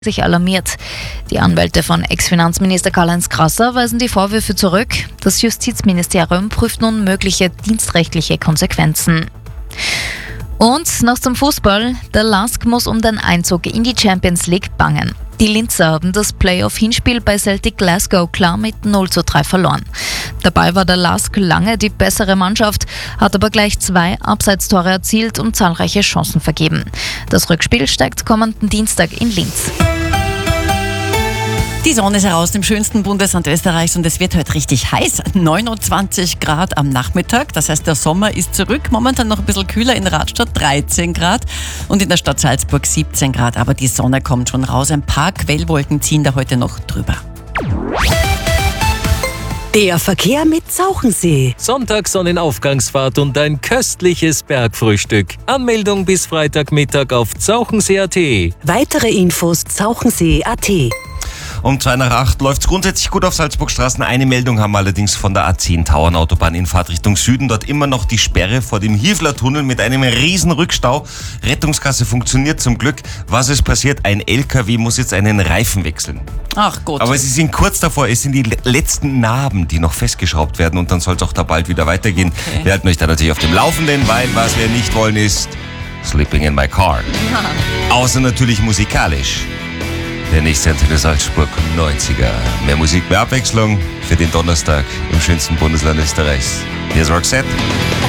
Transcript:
sich alarmiert. Die Anwälte von Ex-Finanzminister Karl-Heinz Krasser weisen die Vorwürfe zurück. Das Justizministerium prüft nun mögliche dienstrechtliche Konsequenzen. Und noch zum Fußball. Der LASK muss um den Einzug in die Champions League bangen. Die Linzer haben das Playoff-Hinspiel bei Celtic Glasgow klar mit 0:3 verloren. Dabei war der LASK lange die bessere Mannschaft, hat aber gleich 2 Abseitstore erzielt und zahlreiche Chancen vergeben. Das Rückspiel steigt kommenden Dienstag in Linz. Die Sonne ist heraus im schönsten Bundesland Österreichs und es wird heute richtig heiß. 29 Grad am Nachmittag, das heißt der Sommer ist zurück. Momentan noch ein bisschen kühler in Radstadt, 13 Grad und in der Stadt Salzburg 17 Grad. Aber die Sonne kommt schon raus, ein paar Quellwolken ziehen da heute noch drüber. Der Verkehr mit Zauchensee. Sonntag Sonnenaufgangsfahrt und ein köstliches Bergfrühstück. Anmeldung bis Freitagmittag auf zauchensee.at. Weitere Infos zauchensee.at. Um 7:55 läuft es grundsätzlich gut auf Salzburgstraßen. Eine Meldung haben wir allerdings von der A10 Tauernautobahn in Fahrt Richtung Süden. Dort immer noch die Sperre vor dem Hiefler-Tunnel mit einem riesen Rückstau. Rettungskasse funktioniert zum Glück. Was ist passiert? Ein LKW muss jetzt einen Reifen wechseln. Ach Gott. Aber sie sind kurz davor. Es sind die letzten Narben, die noch festgeschraubt werden. Und dann soll es auch da bald wieder weitergehen. Okay. Wir halten euch da natürlich auf dem Laufenden, weil was wir nicht wollen ist Sleeping in my car. Außer natürlich musikalisch. Der nächste Antenne Salzburg 90er. Mehr Musik, mehr Abwechslung für den Donnerstag im schönsten Bundesland Österreichs. Hier ist Roxette.